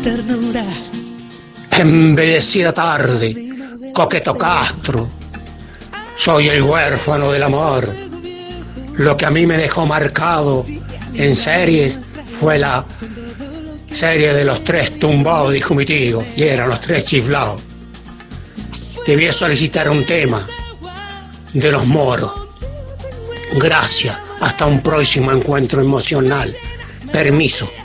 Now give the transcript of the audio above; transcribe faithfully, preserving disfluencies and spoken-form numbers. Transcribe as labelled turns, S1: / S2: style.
S1: ternura.
S2: Embellecida tarde, coqueto Castro, soy el huérfano del amor. Lo que a mí me dejó marcado en series fue la serie de los tres tumbados, dijo mi tío, y eran los tres chiflados. Te voy a solicitar un tema de los moros. Gracias, hasta un próximo encuentro emocional. Permiso.